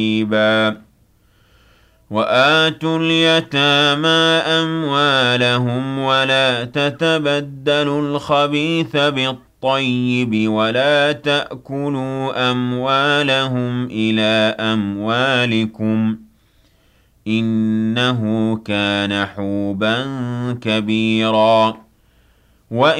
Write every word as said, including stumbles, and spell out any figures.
قريبا وآتوا اليتامى أموالهم ولا تتبدلوا الخبيث بالطيب ولا تأكلوا أموالهم إلى أموالكم إنه كان حوبا كبيرا